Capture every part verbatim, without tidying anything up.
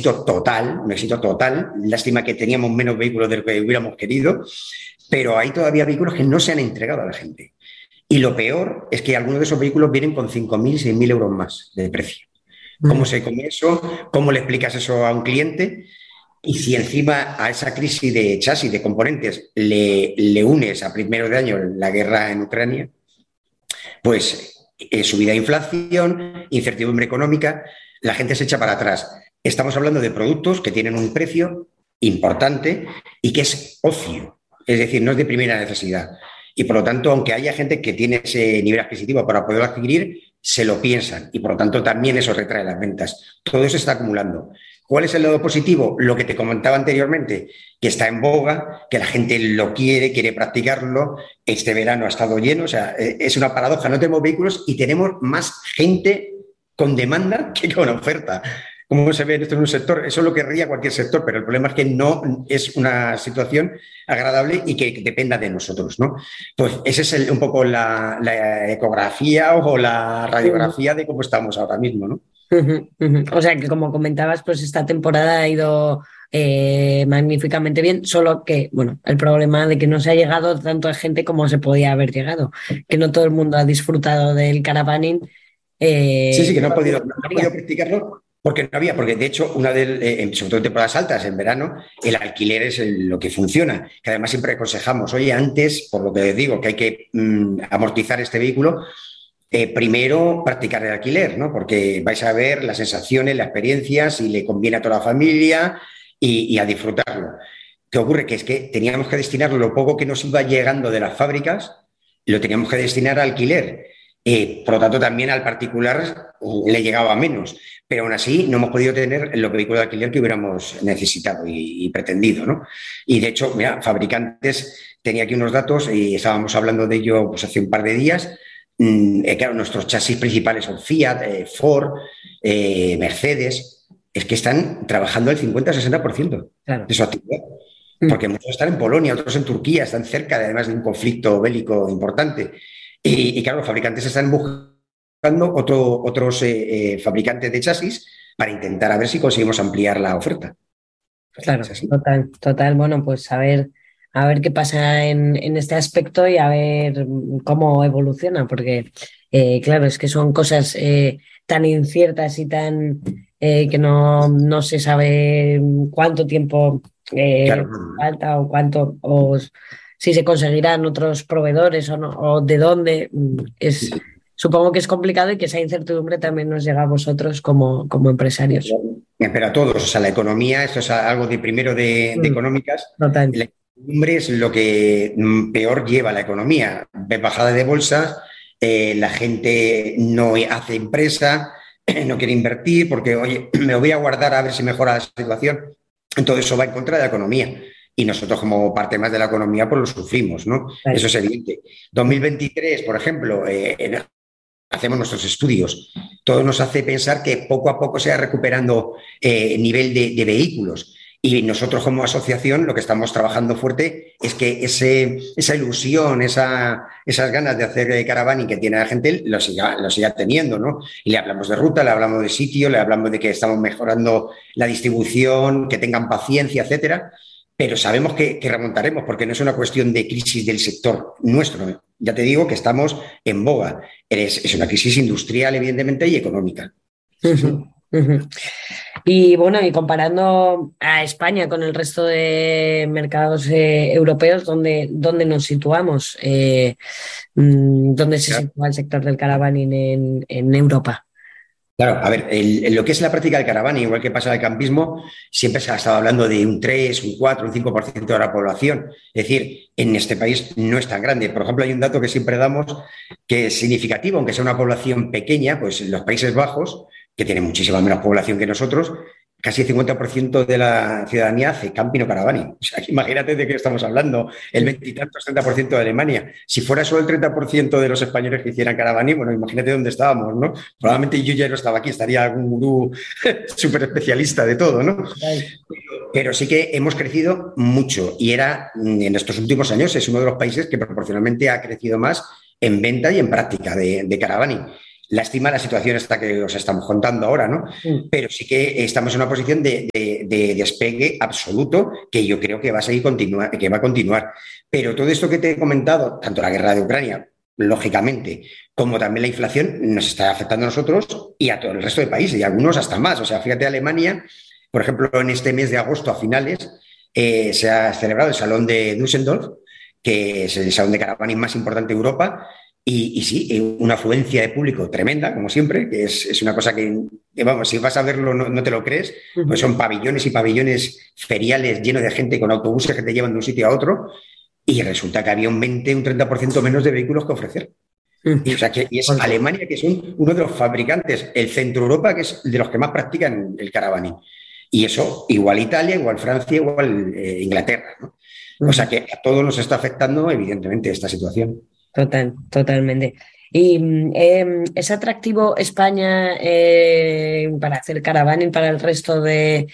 éxito total, un éxito total. Lástima que teníamos menos vehículos de lo que hubiéramos querido, pero hay todavía vehículos que no se han entregado a la gente. Y lo peor es que algunos de esos vehículos vienen con cinco mil, seis mil euros más de precio. ¿Cómo se come eso? ¿Cómo le explicas eso a un cliente? Y si encima a esa crisis de chasis, de componentes, le, le unes a primero de año la guerra en Ucrania, pues eh, subida de inflación, incertidumbre económica, la gente se echa para atrás. Estamos hablando de productos que tienen un precio importante y que es ocio, es decir, no es de primera necesidad. Y por lo tanto, aunque haya gente que tiene ese nivel adquisitivo para poderlo adquirir, se lo piensan y por lo tanto también eso retrae las ventas. Todo eso está acumulando. ¿Cuál es el lado positivo? Lo que te comentaba anteriormente, que está en boga, que la gente lo quiere, quiere practicarlo. Este verano ha estado lleno, o sea, es una paradoja. No tenemos vehículos y tenemos más gente con demanda que con oferta. ¿Cómo se ve esto en un sector? Eso es lo que ría cualquier sector, pero el problema es que no es una situación agradable y que dependa de nosotros, ¿no? Pues esa es el, un poco la, la ecografía o la radiografía de cómo estamos ahora mismo, ¿no? Uh-huh, uh-huh. O sea que, como comentabas, pues esta temporada ha ido eh, magníficamente bien, solo que, bueno, el problema de que no se ha llegado tanto a gente como se podía haber llegado, que no todo el mundo ha disfrutado del caravaning. Sí, sí, Eh, que no ha podido, no ha podido practicarlo porque no había, porque de hecho, una de, eh, sobre todo en temporadas altas, en verano, el alquiler es el, lo que funciona, que además siempre aconsejamos, oye, antes, por lo que les digo, que hay que mm, amortizar este vehículo, eh, primero practicar el alquiler, ¿no? Porque vais a ver las sensaciones, la experiencia, si le conviene a toda la familia y, y a disfrutarlo. ¿Qué ocurre? Que es que teníamos que destinar lo poco que nos iba llegando de las fábricas, lo teníamos que destinar al alquiler. Eh, por lo tanto, también al particular le llegaba menos, pero aún así no hemos podido tener los vehículos de alquiler que hubiéramos necesitado y, y pretendido, ¿no? Y de hecho, mira, fabricantes, tenía aquí unos datos y estábamos hablando de ello pues, hace un par de días. Mm, eh, claro, nuestros chasis principales son Fiat, eh, Ford, eh, Mercedes, es que están trabajando el cincuenta a sesenta por ciento claro. de su actividad. Porque muchos están en Polonia, otros en Turquía, están cerca, además de un conflicto bélico importante. Y, y claro, los fabricantes están buscando otro, otros eh, eh, fabricantes de chasis para intentar a ver si conseguimos ampliar la oferta. Claro, total, total. Bueno, pues a ver, a ver qué pasa en, en este aspecto y a ver cómo evoluciona, porque eh, claro, es que son cosas eh, tan inciertas y tan eh, que no, no se sabe cuánto tiempo eh, Claro. falta o cuánto, o si se conseguirán otros proveedores o no, o de dónde. Es, supongo que es complicado y que esa incertidumbre también nos llega a vosotros como, como empresarios. Pero a todos, o sea, la economía, esto es algo de primero de, de económicas, Total. la incertidumbre es lo que peor lleva la economía. Ves bajada de bolsas, eh, la gente no hace empresa, no quiere invertir porque, oye, me voy a guardar a ver si mejora la situación. Entonces eso va en contra de la economía. Y nosotros como parte más de la economía pues lo sufrimos, ¿no? Claro. Eso es evidente. dos mil veintitrés, por ejemplo, eh, en, hacemos nuestros estudios. Todo nos hace pensar que poco a poco se va recuperando eh, nivel de, de vehículos. Y nosotros como asociación lo que estamos trabajando fuerte es que ese, esa ilusión, esa, esas ganas de hacer caravaning que tiene la gente lo siga, lo siga teniendo, ¿no? Y le hablamos de ruta, le hablamos de sitio, le hablamos de que estamos mejorando la distribución, que tengan paciencia, etcétera. Pero sabemos que, que remontaremos porque no es una cuestión de crisis del sector nuestro. Ya te digo que estamos en boga. Es, es una crisis industrial, evidentemente, y económica. Uh-huh, uh-huh. Y bueno, y comparando a España con el resto de mercados eh, europeos, ¿dónde, ¿dónde nos situamos? Eh, ¿Dónde se Claro. sitúa el sector del caravaning en, en Europa? Claro, a ver, el, en lo que es la práctica del caravaning, igual que pasa en el campismo, siempre se ha estado hablando de un tres, un cuatro, un cinco por ciento de la población. Es decir, en este país no es tan grande. Por ejemplo, hay un dato que siempre damos que es significativo, aunque sea una población pequeña, pues en los Países Bajos, que tienen muchísima menos población que nosotros, casi el cincuenta por ciento de la ciudadanía hace camping o caravaning. O sea, imagínate de qué estamos hablando, el veintitantos, treinta por ciento de Alemania. Si fuera solo el treinta por ciento de los españoles que hicieran caravaning, bueno, imagínate dónde estábamos, ¿no? Probablemente yo ya no estaba aquí, estaría algún gurú súper especialista de todo, ¿no? Pero sí que hemos crecido mucho y era, en estos últimos años, es uno de los países que proporcionalmente ha crecido más en venta y en práctica de, de caravaning. Lástima la situación esta que os estamos contando ahora, ¿no? Mm. Pero sí que estamos en una posición de, de, de despegue absoluto que yo creo que va a seguir continuar, que va a continuar. Pero todo esto que te he comentado, tanto la guerra de Ucrania, lógicamente, como también la inflación, nos está afectando a nosotros y a todo el resto de países, y algunos hasta más. O sea, fíjate, Alemania, por ejemplo, en este mes de agosto a finales, eh, se ha celebrado el Salón de Düsseldorf, que es el salón de caravaning más importante de Europa. Y, y sí, una afluencia de público tremenda, como siempre, que es, es una cosa que, que, vamos, si vas a verlo no, no te lo crees, pues son pabellones y pabellones feriales llenos de gente con autobuses que te llevan de un sitio a otro, y resulta que había un veinte, un treinta por ciento menos de vehículos que ofrecer. Y, o sea, que, y es Alemania, que es un, uno de los fabricantes, el centro Europa, que es de los que más practican el caravaning. Y eso, igual Italia, igual Francia, igual eh, Inglaterra, ¿no? O sea, que a todos nos está afectando, evidentemente, esta situación. Total, totalmente. ¿Y eh, es atractivo España eh, para hacer caravaning para el resto de,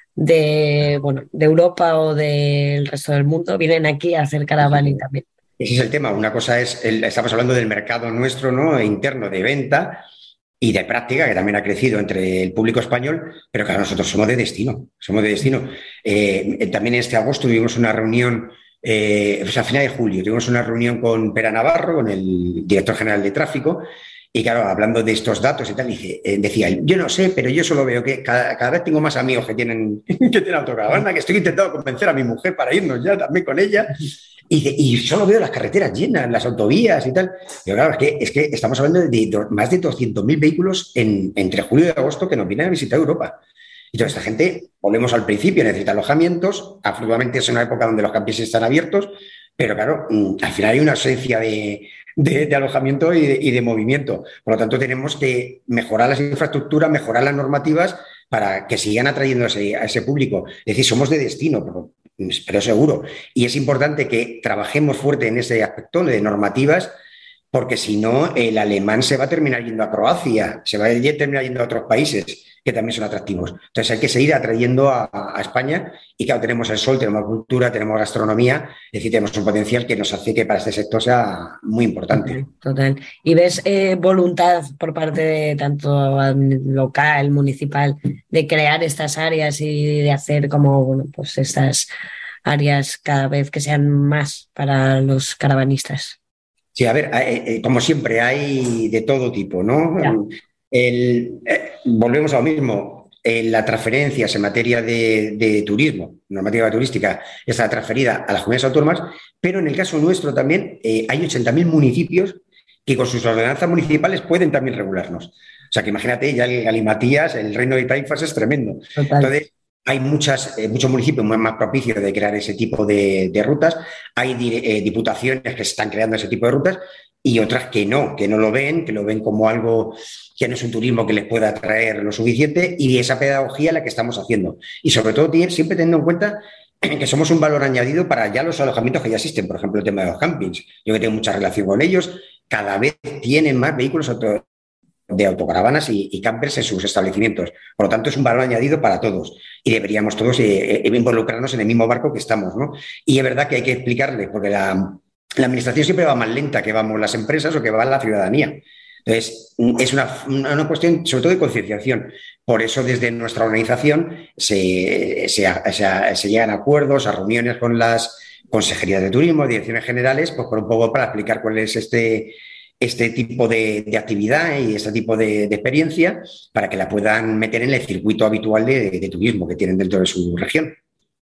de, bueno, de Europa o del resto del mundo? ¿Vienen aquí a hacer caravaning también? Ese es el tema. Una cosa es, el, estamos hablando del mercado nuestro, ¿no? Interno de venta y de práctica, que también ha crecido entre el público español, pero claro, nosotros somos de destino, somos de destino. Eh, también este agosto tuvimos una reunión. Eh, pues a finales de julio tuvimos una reunión con Pera Navarro, con el director general de tráfico, y claro, hablando de estos datos y tal, dice, eh, decía él, yo no sé, pero yo solo veo que cada, cada vez tengo más amigos que tienen, que tienen autocaravana, que estoy intentando convencer a mi mujer para irnos ya también con ella, y, dice, y solo veo las carreteras llenas, las autovías y tal. Pero claro, es que, es que estamos hablando de, de más de doscientos mil vehículos en, entre julio y agosto que nos vienen a visitar Europa. Y toda esta gente, volvemos al principio, necesita alojamientos. Afortunadamente es una época donde los campings están abiertos, pero claro, al final hay una ausencia de, de, de alojamiento y de, y de movimiento. Por lo tanto, tenemos que mejorar las infraestructuras, mejorar las normativas para que sigan atrayendo a ese, a ese público. Es decir, somos de destino, pero, pero seguro. Y es importante que trabajemos fuerte en ese aspecto de normativas, porque si no, el alemán se va a terminar yendo a Croacia, se va a terminar yendo a otros países que también son atractivos. Entonces hay que seguir atrayendo a, a España y claro, tenemos el sol, tenemos cultura, tenemos gastronomía, es decir, tenemos un potencial que nos hace que para este sector sea muy importante. Total. ¿Y ves eh, voluntad por parte de tanto local, municipal, de crear estas áreas y de hacer como, bueno, pues estas áreas cada vez que sean más para los caravanistas? Sí, a ver, eh, como siempre, hay de todo tipo, ¿no? Ya. El, eh, volvemos a lo mismo. Eh, la transferencia en materia de, de turismo, normativa turística, está transferida a las comunidades autónomas, pero en el caso nuestro también eh, hay ochenta mil municipios que con sus ordenanzas municipales pueden también regularnos. O sea, que imagínate, ya el Galimatías, el Reino de Taifas es tremendo. Total. Entonces, hay muchas, eh, muchos municipios más, más propicios de crear ese tipo de, de rutas. Hay eh, diputaciones que están creando ese tipo de rutas y otras que no, que no lo ven, que lo ven como algo que no es un turismo que les pueda atraer lo suficiente, y esa pedagogía la que estamos haciendo. Y sobre todo siempre teniendo en cuenta que somos un valor añadido para ya los alojamientos que ya existen. Por ejemplo, el tema de los campings. Yo que tengo mucha relación con ellos, cada vez tienen más vehículos auto de autocaravanas y, y campers en sus establecimientos. Por lo tanto, es un valor añadido para todos y deberíamos todos eh, eh, involucrarnos en el mismo barco que estamos, ¿no? Y es verdad que hay que explicarle, porque la, la administración siempre va más lenta que vamos las empresas o que va la ciudadanía. Entonces, es una, una cuestión sobre todo de concienciación. Por eso, desde nuestra organización se, se, se, se llegan a acuerdos, a reuniones con las consejerías de turismo, direcciones generales, pues por un poco para explicar cuál es este... este tipo de, de actividad y este tipo de, de experiencia para que la puedan meter en el circuito habitual de, de turismo que tienen dentro de su región.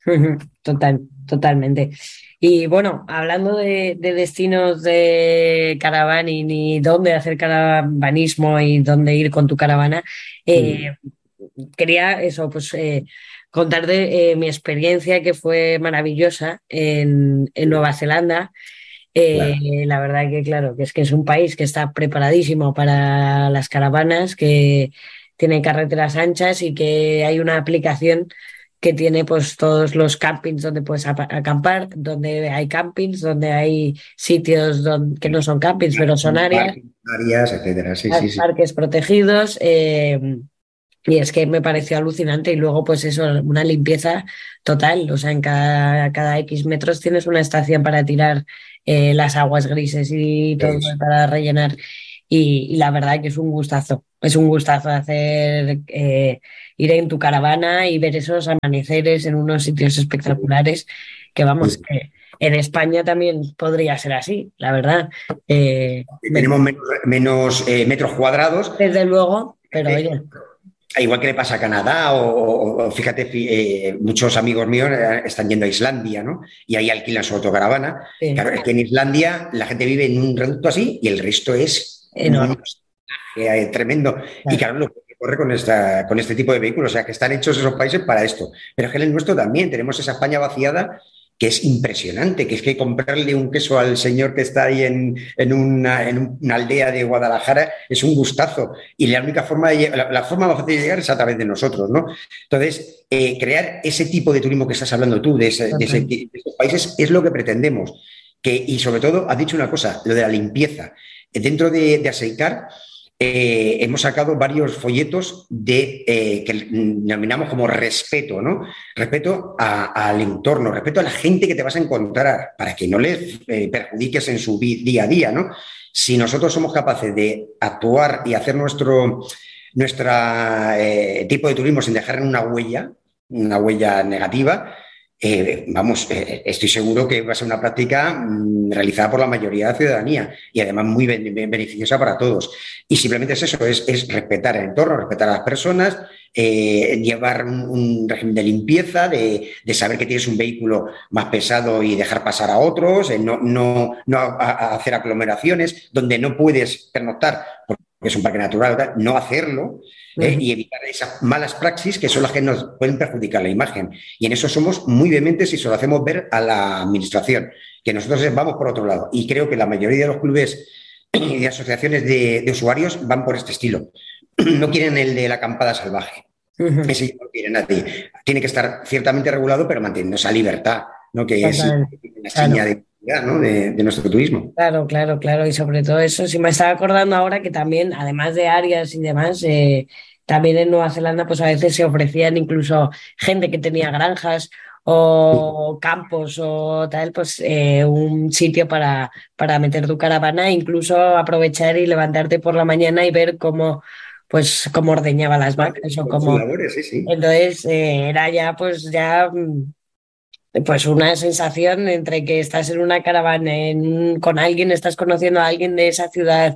Total, totalmente. Y bueno, hablando de, de destinos de caravaning y dónde hacer caravanismo y dónde ir con tu caravana, eh, mm. quería eso, pues eh, contarte eh, mi experiencia, que fue maravillosa en, en Nueva Zelanda. Eh, claro. La verdad que claro, que es que es un país que está preparadísimo para las caravanas, que tiene carreteras anchas y que hay una aplicación que tiene pues todos los campings donde puedes acampar, donde hay campings, donde hay sitios donde, que no son campings, pero son áreas, áreas etcétera. Sí, sí, sí. Parques protegidos. Eh, Y es que me pareció alucinante. Y luego, pues eso, una limpieza total. O sea, en cada, cada X metros tienes una estación para tirar eh, las aguas grises y todo, es. para rellenar. y, y la verdad que es un gustazo. Es un gustazo hacer eh, ir en tu caravana y ver esos amaneceres en unos sitios espectaculares que vamos, que en España también podría ser así, la verdad. Eh, me- Tenemos menos, menos, eh, metros cuadrados. desde luego, pero oye, Igual que le pasa a Canadá, o, o- o fíjate, eh, muchos amigos míos eh, están yendo a Islandia, ¿no? Y ahí alquilan su autocaravana. sí, Claro, es que en Islandia la gente vive en un reducto así y el resto es un enorme. eh, tremendo. Y Claro. claro, lo que corre con, esta, con este tipo de vehículos, o sea, que están hechos esos países para esto. Pero es que en el nuestro también tenemos esa España vaciada que es impresionante, que es que comprarle un queso al señor que está ahí en, en, una, en una aldea de Guadalajara es un gustazo. Y la única forma de la, la forma más fácil de llegar es a través de nosotros, ¿no? Entonces, eh, crear ese tipo de turismo que estás hablando tú, de, ese, de, ese, de esos países, es lo que pretendemos. Que, y sobre todo, has dicho una cosa, lo de la limpieza. Dentro de, de Aseicar, eh, hemos sacado varios folletos de, eh, que denominamos como respeto, ¿no? Respeto a, al entorno, respeto a la gente que te vas a encontrar, para que no les eh, perjudiques en su día a día, ¿no? Si nosotros somos capaces de actuar y hacer nuestro nuestra, eh, tipo de turismo sin dejar una huella, una huella negativa, eh, vamos, eh, estoy seguro que va a ser una práctica mmm, realizada por la mayoría de la ciudadanía y además muy ben beneficiosa para todos. Y simplemente es eso, es, es respetar el entorno, respetar a las personas, eh, llevar un, un, régimen de limpieza, de, de, saber que tienes un vehículo más pesado y dejar pasar a otros, eh, no, no, no a, a hacer aglomeraciones, donde no puedes pernoctar porque es un parque natural, no hacerlo. Eh, y evitar esas malas praxis que son las que nos pueden perjudicar la imagen. Y en eso somos muy vehementes y se lo hacemos ver a la administración, que nosotros vamos por otro lado. Y creo que la mayoría de los clubes y de asociaciones de, de usuarios van por este estilo. No quieren el de la acampada salvaje. Uh-huh. Ese no quiere nadie. Tiene que estar ciertamente regulado, pero manteniendo esa libertad, ¿no? Que es una claro. seña de, ¿no? de, de nuestro turismo. Claro, claro, claro. Y sobre todo eso, si me estaba acordando ahora que también, además de áreas y demás, eh, también en Nueva Zelanda, pues a veces se ofrecían incluso gente que tenía granjas o campos o tal, pues eh, un sitio para, para meter tu caravana, incluso aprovechar y levantarte por la mañana y ver cómo, pues, cómo ordeñaba las vacas o cómo. Labores, sí, sí. Entonces eh, era ya, pues ya. Pues una sensación entre que estás en una caravana en, con alguien, estás conociendo a alguien de esa ciudad,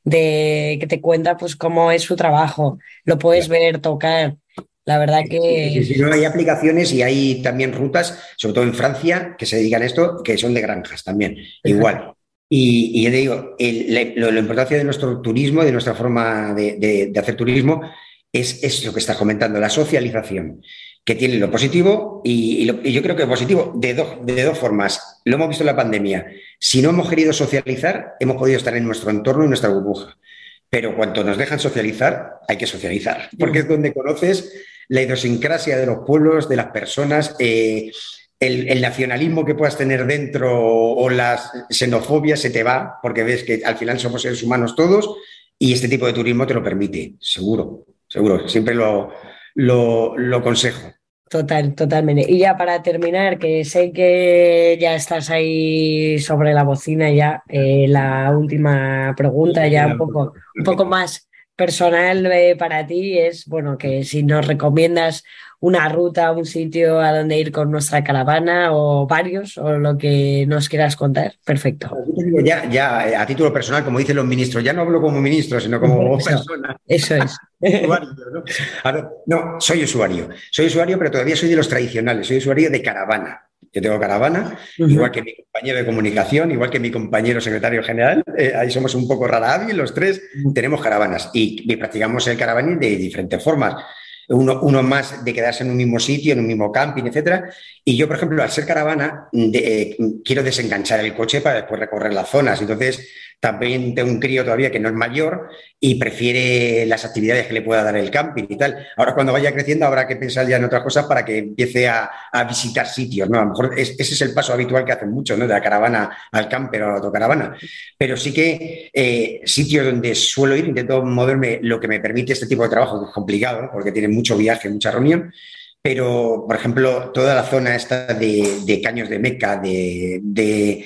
de que te cuenta pues cómo es su trabajo, lo puedes claro. ver, tocar. La verdad que... Sí, sí, sí, no, hay aplicaciones y hay también rutas, sobre todo en Francia, que se dedican a esto, que son de granjas también, igual. Y, y yo te digo, el, la, la importancia de nuestro turismo, de nuestra forma de, de, de hacer turismo, es, es lo que estás comentando, la socialización, que tiene lo positivo y, y, lo, y yo creo que positivo de, do, de dos formas. Lo hemos visto en la pandemia. Si no hemos querido socializar, hemos podido estar en nuestro entorno y nuestra burbuja. Pero cuando nos dejan socializar, hay que socializar, porque es donde conoces la idiosincrasia de los pueblos, de las personas, eh, el, el nacionalismo que puedas tener dentro o la xenofobia se te va, porque ves que al final somos seres humanos todos y este tipo de turismo te lo permite, seguro, seguro, siempre lo, lo, lo aconsejo. Total, totalmente. Y ya para terminar, que sé que ya estás ahí sobre la bocina ya, eh, la última pregunta ya un poco, un poco más personal eh, para ti es, bueno, que si nos recomiendas una ruta, un sitio a donde ir con nuestra caravana o varios o lo que nos quieras contar, perfecto. Ya, ya a título personal, como dicen los ministros, ya no hablo como ministro, sino como eso, persona. Eso es. Usuario, ¿no? A ver, no, soy usuario. Soy usuario, pero todavía soy de los tradicionales. Soy usuario de caravana. Yo tengo caravana, uh-huh. igual que mi compañero de comunicación, igual que mi compañero secretario general. Eh, ahí somos un poco rara avis, los tres uh-huh. tenemos caravanas y, y practicamos el caravaning de diferentes formas. Uno, uno más de quedarse en un mismo sitio, en un mismo camping, etcétera. Y yo, por ejemplo, al ser caravana, de, eh, quiero desenganchar el coche para después recorrer las zonas. Entonces, también tengo un crío todavía que no es mayor y prefiere las actividades que le pueda dar el camping y tal. Ahora, cuando vaya creciendo, habrá que pensar ya en otras cosas para que empiece a, a visitar sitios, ¿no? A lo mejor es, ese es el paso habitual que hacen muchos, ¿no? De la caravana al camper o a la autocaravana. Pero sí que eh, sitios donde suelo ir, intento moverme lo que me permite este tipo de trabajo, que es complicado, ¿no? Porque tiene mucho viaje, mucha reunión. Pero, por ejemplo, toda la zona esta de, de Caños de Meca, de... de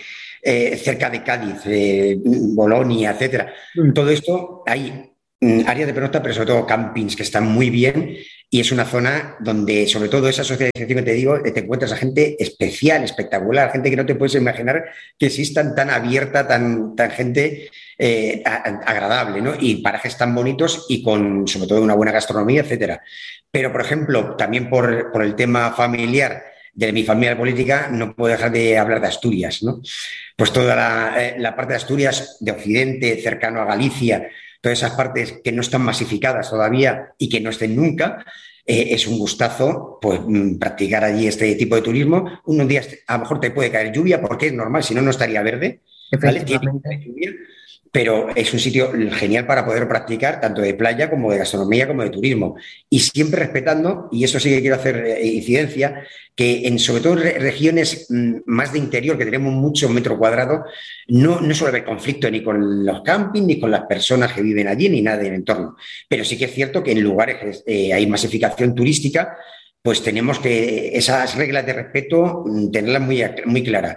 eh, cerca de Cádiz, eh, Bolonia, etcétera. Mm. Todo esto hay mm, áreas de pernocta, pero sobre todo campings que están muy bien y es una zona donde, sobre todo esa socialización que te digo, te encuentras a gente especial, espectacular, gente que no te puedes imaginar que existan tan abierta, tan, tan gente eh, agradable, ¿no? Y parajes tan bonitos y con, sobre todo, una buena gastronomía, etcétera. Pero, por ejemplo, también por, por el tema familiar de mi familia política, no puedo dejar de hablar de Asturias, ¿no? Pues toda la, eh, la parte de Asturias, de Occidente, cercano a Galicia, todas esas partes que no están masificadas todavía y que no estén nunca, eh, es un gustazo pues, practicar allí este tipo de turismo. Unos días a lo mejor te puede caer lluvia porque es normal, si no, no estaría verde, ¿vale? Tiene lluvia, pero es un sitio genial para poder practicar tanto de playa como de gastronomía como de turismo. Y siempre respetando, y eso sí que quiero hacer incidencia, que en sobre todo en regiones más de interior, que tenemos mucho metro cuadrado, no, no suele haber conflicto ni con los campings, ni con las personas que viven allí, ni nada del entorno. Pero sí que es cierto que en lugares eh, hay masificación turística, pues tenemos que esas reglas de respeto tenerlas muy, muy claras.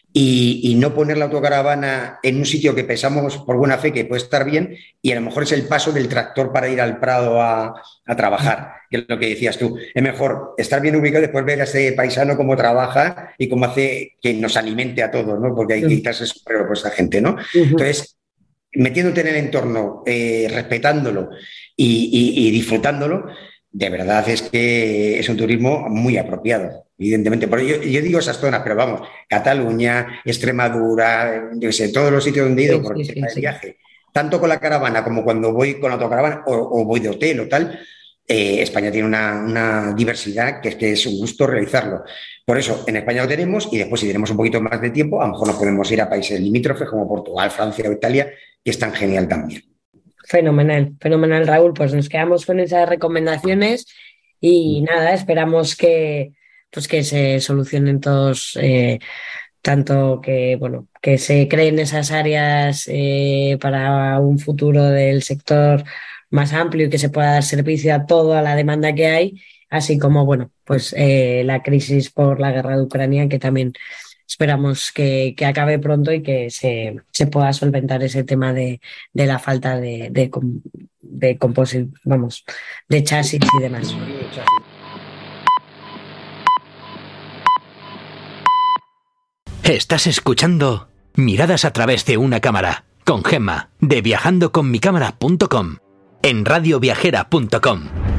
Y, y no poner la autocaravana en un sitio que pensamos por buena fe que puede estar bien y a lo mejor es el paso del tractor para ir al Prado a, a trabajar, que es lo que decías tú. Es mejor estar bien ubicado y después ver a ese paisano cómo trabaja y cómo hace que nos alimente a todos, ¿no? Porque hay que quitarse el sombrero por esa gente, ¿no? Entonces, metiéndote en el entorno, eh, respetándolo y, y, y disfrutándolo, de verdad es que es un turismo muy apropiado, evidentemente. Por yo, yo digo esas zonas, pero vamos, Cataluña, Extremadura, yo sé, todos los sitios donde he ido sí, por el sí, tema sí, del viaje, sí. Tanto con la caravana como cuando voy con la autocaravana o, o voy de hotel o tal, eh, España tiene una, una diversidad que es que es un gusto realizarlo. Por eso, en España lo tenemos y después si tenemos un poquito más de tiempo, a lo mejor nos podemos ir a países limítrofes como Portugal, Francia o Italia, que están genial también. Fenomenal, fenomenal, Raúl. Pues nos quedamos con esas recomendaciones y nada, esperamos que, pues que se solucionen todos, eh, tanto que, bueno, que se creen esas áreas eh, para un futuro del sector más amplio y que se pueda dar servicio a toda la demanda que hay, así como, bueno, pues eh, la crisis por la guerra de Ucrania, que también esperamos que, que acabe pronto y que se, se pueda solventar ese tema de, de la falta de, de, de composit, vamos, de chasis y demás. Estás escuchando Miradas a través de una cámara con Gemma de viajando con mi cámara punto com en radio viajera punto com.